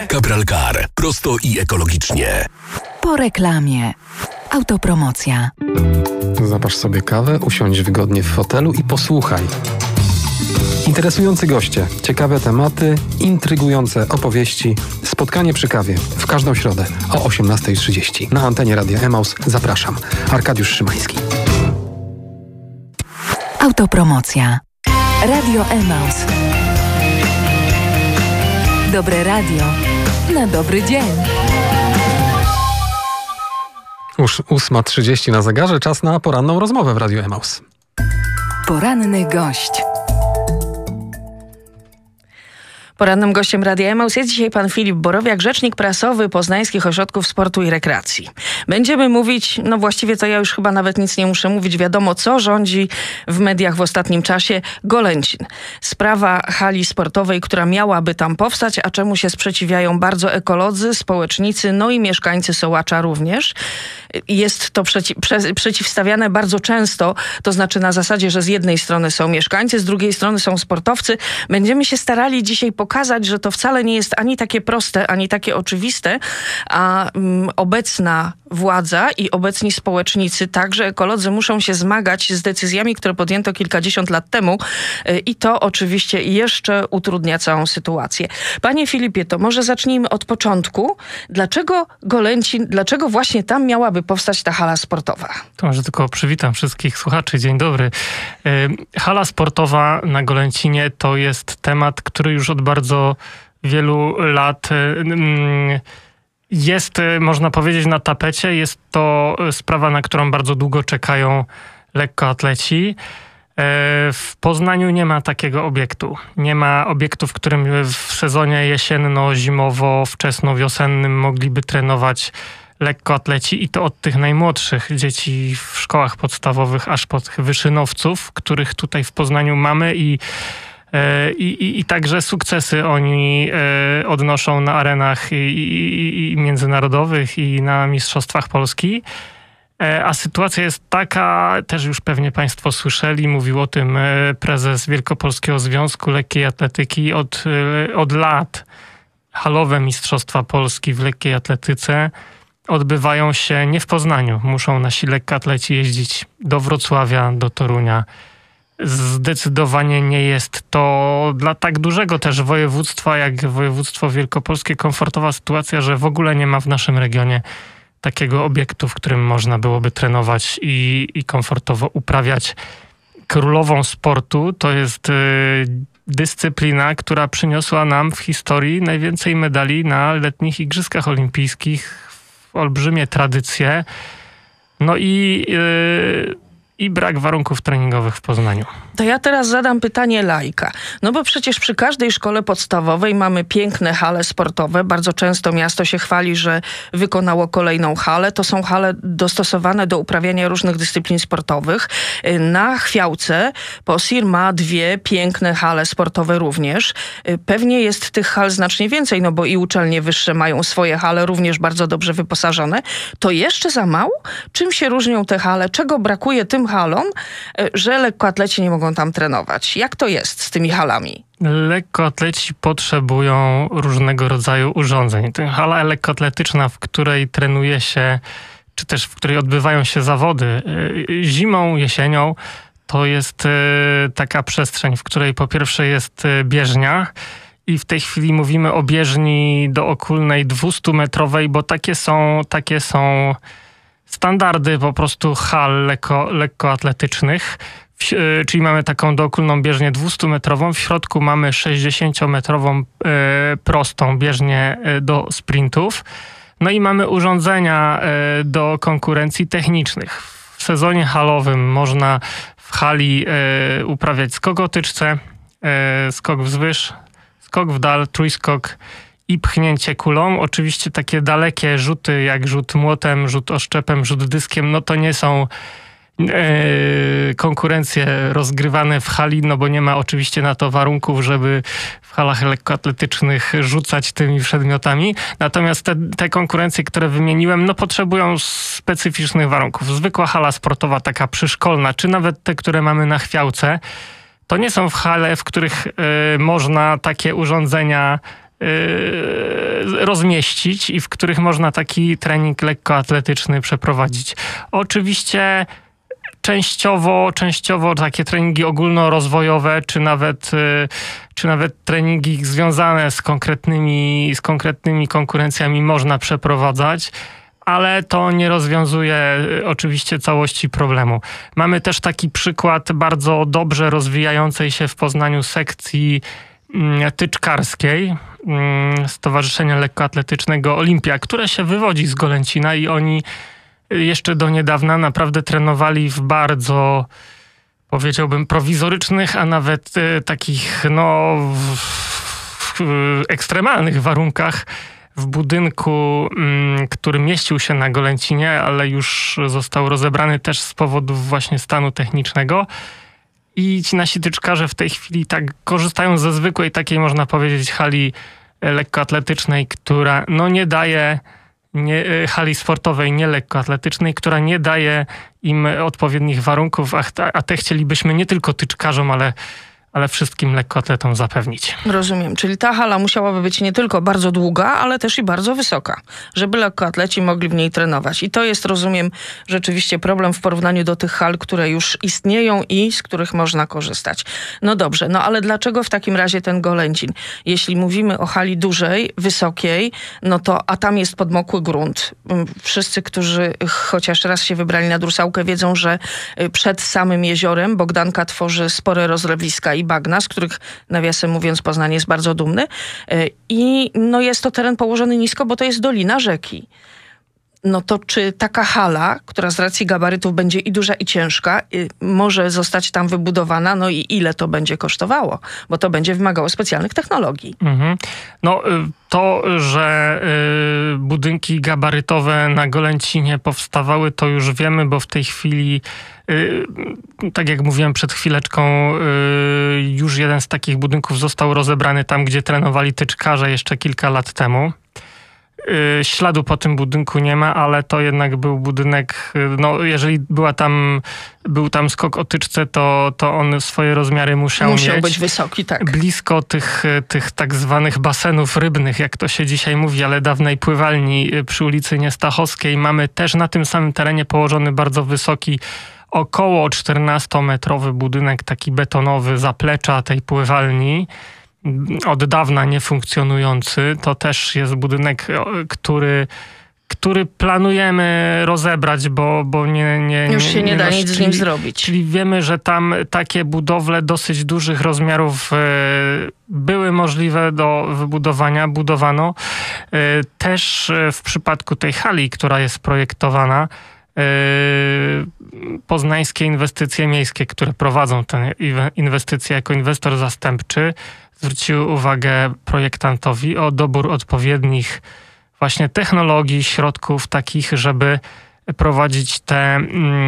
Cabral Car. Prosto i ekologicznie. Po reklamie. Autopromocja. Zaparz sobie kawę, usiądź wygodnie w fotelu i posłuchaj. Interesujący goście, ciekawe tematy, intrygujące opowieści. Spotkanie przy kawie w każdą środę o 18:30. Na antenie Radia Emaus zapraszam. Arkadiusz Szymański. Autopromocja. Radio Emaus. Dobre radio na dobry dzień. Już 8:30 na zegarze, czas na poranną rozmowę w Radiu Emaus. Poranny gość. Porannym gościem Radia Emaus jest dzisiaj pan Filip Borowiak, rzecznik prasowy Poznańskich Ośrodków Sportu i Rekreacji. Będziemy mówić, no właściwie to ja już chyba nawet nic nie muszę mówić, wiadomo co rządzi w mediach w ostatnim czasie. Golęcin. Sprawa hali sportowej, która miałaby tam powstać, a czemu się sprzeciwiają bardzo ekolodzy, społecznicy, no i mieszkańcy Sołacza również. Jest to przeciwstawiane bardzo często, to znaczy na zasadzie, że z jednej strony są mieszkańcy, z drugiej strony są sportowcy. Będziemy się starali dzisiaj pokazać, że to wcale nie jest ani takie proste, ani takie oczywiste, a obecna władza i obecni społecznicy, także ekolodzy, muszą się zmagać z decyzjami, które podjęto kilkadziesiąt lat temu i to oczywiście jeszcze utrudnia całą sytuację. Panie Filipie, to może zacznijmy od początku. Dlaczego Golęcin, dlaczego właśnie tam miałaby powstać ta hala sportowa? To może tylko przywitam wszystkich słuchaczy. Dzień dobry. Hala sportowa na Golęcinie to jest temat, który już od bardzo wielu lat jest, można powiedzieć, na tapecie. Jest to sprawa, na którą bardzo długo czekają lekkoatleci. W Poznaniu nie ma takiego obiektu. Nie ma obiektu, w którym w sezonie jesienno-zimowo, wczesno-wiosennym mogliby trenować lekkoatleci i to od tych najmłodszych dzieci w szkołach podstawowych aż po tych wyszynowców, których tutaj w Poznaniu mamy i także sukcesy oni odnoszą na arenach i międzynarodowych i na Mistrzostwach Polski. A sytuacja jest taka, też już pewnie państwo słyszeli, mówił o tym prezes Wielkopolskiego Związku Lekkiej Atletyki od lat. Halowe Mistrzostwa Polski w lekkiej atletyce odbywają się nie w Poznaniu. Muszą nasi lekkoatleci jeździć do Wrocławia, do Torunia. Zdecydowanie nie jest to dla tak dużego też województwa, jak województwo wielkopolskie, komfortowa sytuacja, że w ogóle nie ma w naszym regionie takiego obiektu, w którym można byłoby trenować i komfortowo uprawiać. Królową sportu to jest dyscyplina, która przyniosła nam w historii najwięcej medali na letnich Igrzyskach Olimpijskich. Olbrzymie tradycje. No i brak warunków treningowych w Poznaniu. To ja teraz zadam pytanie laika. No bo przecież przy każdej szkole podstawowej mamy piękne hale sportowe. Bardzo często miasto się chwali, że wykonało kolejną halę. To są hale dostosowane do uprawiania różnych dyscyplin sportowych. Na Chwiałce POSIR ma dwie piękne hale sportowe również. Pewnie jest tych hal znacznie więcej, no bo i uczelnie wyższe mają swoje hale również bardzo dobrze wyposażone. To jeszcze za mało? Czym się różnią te hale? Czego brakuje tym halom, że lekkoatleci nie mogą tam trenować? Jak to jest z tymi halami? Lekkoatleci potrzebują różnego rodzaju urządzeń. Hala lekkoatletyczna, w której trenuje się, czy też w której odbywają się zawody zimą, jesienią, to jest taka przestrzeń, w której po pierwsze jest bieżnia i w tej chwili mówimy o bieżni dookulnej 200-metrowej, bo takie są standardy po prostu hal lekkoatletycznych. Czyli mamy taką dookulną bieżnię 200-metrową. W środku mamy 60-metrową prostą bieżnię do sprintów. No i mamy urządzenia do konkurencji technicznych. W sezonie halowym można w hali uprawiać skok o tyczce, skok wzwyż, skok w dal, trójskok i pchnięcie kulą. Oczywiście takie dalekie rzuty, jak rzut młotem, rzut oszczepem, rzut dyskiem, no to nie są konkurencje rozgrywane w hali, no bo nie ma oczywiście na to warunków, żeby w halach lekkoatletycznych rzucać tymi przedmiotami. Natomiast te konkurencje, które wymieniłem, no potrzebują specyficznych warunków. Zwykła hala sportowa, taka przyszkolna, czy nawet te, które mamy na Chwiałce, to nie są hale, w których można takie urządzenia rozmieścić i w których można taki trening lekkoatletyczny przeprowadzić. Oczywiście częściowo takie treningi ogólnorozwojowe, czy nawet treningi związane z konkretnymi konkurencjami można przeprowadzać, ale to nie rozwiązuje oczywiście całości problemu. Mamy też taki przykład bardzo dobrze rozwijającej się w Poznaniu sekcji tyczkarskiej Stowarzyszenia Lekkoatletycznego Olimpia, które się wywodzi z Golęcina i oni jeszcze do niedawna naprawdę trenowali w bardzo, powiedziałbym, prowizorycznych, a nawet takich ekstremalnych warunkach w budynku, który mieścił się na Golęcinie, ale już został rozebrany też z powodów właśnie stanu technicznego. I ci nasi tyczkarze w tej chwili tak korzystają ze zwykłej takiej, można powiedzieć, hali lekkoatletycznej, która nie daje hali sportowej, nie lekkoatletycznej, która nie daje im odpowiednich warunków, a te chcielibyśmy nie tylko tyczkarzom, ale wszystkim lekkoatletom zapewnić. Rozumiem, czyli ta hala musiałaby być nie tylko bardzo długa, ale też i bardzo wysoka, żeby lekkoatleci mogli w niej trenować. I to jest, rozumiem, rzeczywiście problem w porównaniu do tych hal, które już istnieją i z których można korzystać. No dobrze, ale dlaczego w takim razie ten Golęcin? Jeśli mówimy o hali dużej, wysokiej, a tam jest podmokły grunt. Wszyscy, którzy chociaż raz się wybrali na Rusałkę, wiedzą, że przed samym jeziorem Bogdanka tworzy spore rozlewiska i bagna, z których, nawiasem mówiąc, Poznań jest bardzo dumny. I jest to teren położony nisko, bo to jest dolina rzeki. No to czy taka hala, która z racji gabarytów będzie i duża, i ciężka, może zostać tam wybudowana, i ile to będzie kosztowało? Bo to będzie wymagało specjalnych technologii. Mhm. To, że budynki gabarytowe na Golęcinie powstawały, to już wiemy, bo w tej chwili, tak jak mówiłem przed chwileczką, już jeden z takich budynków został rozebrany tam, gdzie trenowali tyczkarze jeszcze kilka lat temu. Śladu po tym budynku nie ma, ale to jednak był budynek, jeżeli był tam skok o tyczce, to on swoje rozmiary musiał mieć. Być wysoki, tak. Blisko tych tak zwanych basenów rybnych, jak to się dzisiaj mówi, ale dawnej pływalni przy ulicy Niestachowskiej. Mamy też na tym samym terenie położony bardzo wysoki, około 14-metrowy budynek, taki betonowy, zaplecza tej pływalni. Od dawna niefunkcjonujący. To też jest budynek, który planujemy rozebrać, bo już się nie da nic z nim zrobić. Czyli wiemy, że tam takie budowle dosyć dużych rozmiarów były możliwe do wybudowania, budowano. Też w przypadku tej hali, która jest projektowana, poznańskie inwestycje miejskie, które prowadzą te inwestycje jako inwestor zastępczy, zwróciły uwagę projektantowi o dobór odpowiednich właśnie technologii, środków takich, żeby prowadzić te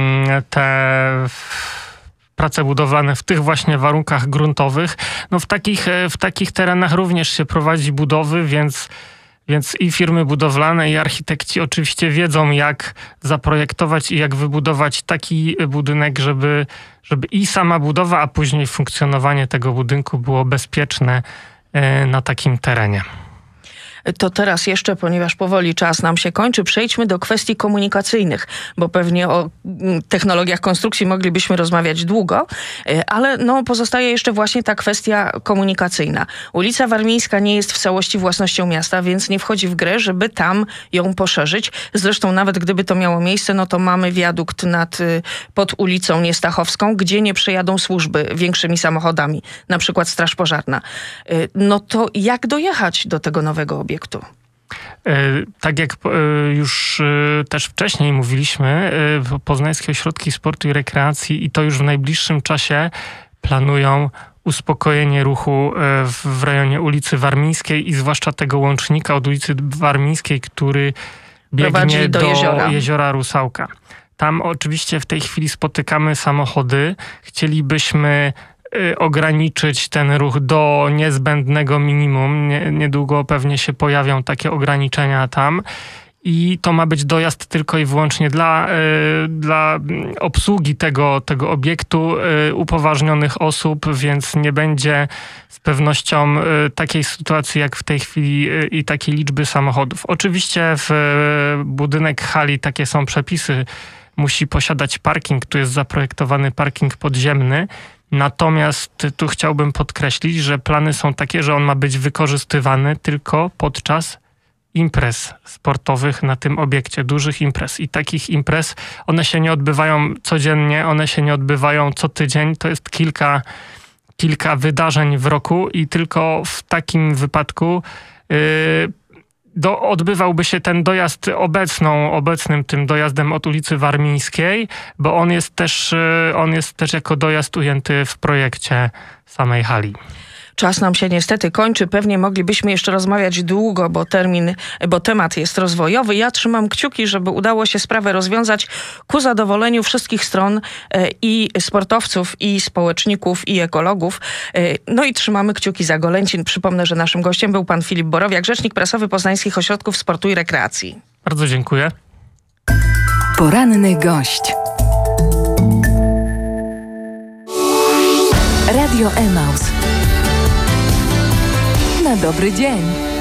prace budowlane w tych właśnie warunkach gruntowych. W takich terenach również się prowadzi budowy, więc i firmy budowlane, i architekci oczywiście wiedzą, jak zaprojektować i jak wybudować taki budynek, żeby i sama budowa, a później funkcjonowanie tego budynku było bezpieczne na takim terenie. To teraz jeszcze, ponieważ powoli czas nam się kończy, przejdźmy do kwestii komunikacyjnych, bo pewnie o technologiach konstrukcji moglibyśmy rozmawiać długo, ale pozostaje jeszcze właśnie ta kwestia komunikacyjna. Ulica Warmińska nie jest w całości własnością miasta, więc nie wchodzi w grę, żeby tam ją poszerzyć. Zresztą nawet gdyby to miało miejsce, to mamy wiadukt pod ulicą Niestachowską, gdzie nie przejadą służby większymi samochodami, na przykład Straż Pożarna. To jak dojechać do tego nowego obiektu? Tak jak już też wcześniej mówiliśmy, Poznańskie Ośrodki Sportu i Rekreacji i to już w najbliższym czasie planują uspokojenie ruchu w rejonie ulicy Warmińskiej i zwłaszcza tego łącznika od ulicy Warmińskiej, który biegnie do jeziora Rusałka. Tam oczywiście w tej chwili spotykamy samochody. Chcielibyśmy ograniczyć ten ruch do niezbędnego minimum. Niedługo pewnie się pojawią takie ograniczenia tam i to ma być dojazd tylko i wyłącznie dla obsługi tego obiektu upoważnionych osób, więc nie będzie z pewnością takiej sytuacji jak w tej chwili i takiej liczby samochodów. Oczywiście w budynek hali takie są przepisy, musi posiadać parking, tu jest zaprojektowany parking podziemny. Natomiast tu chciałbym podkreślić, że plany są takie, że on ma być wykorzystywany tylko podczas imprez sportowych na tym obiekcie, dużych imprez. I takich imprez, one się nie odbywają codziennie, one się nie odbywają co tydzień. To jest kilka wydarzeń w roku i tylko w takim wypadku odbywałby się ten dojazd obecnym tym dojazdem od ulicy Warmińskiej, bo on jest też jako dojazd ujęty w projekcie samej hali. Czas nam się niestety kończy. Pewnie moglibyśmy jeszcze rozmawiać długo, bo temat jest rozwojowy. Ja trzymam kciuki, żeby udało się sprawę rozwiązać ku zadowoleniu wszystkich stron, i sportowców, i społeczników, i ekologów. No i trzymamy kciuki za Golęcin. Przypomnę, że naszym gościem był pan Filip Borowiak, rzecznik prasowy Poznańskich Ośrodków Sportu i Rekreacji. Bardzo dziękuję. Poranny gość. Radio Emaus. Na dobry dzień.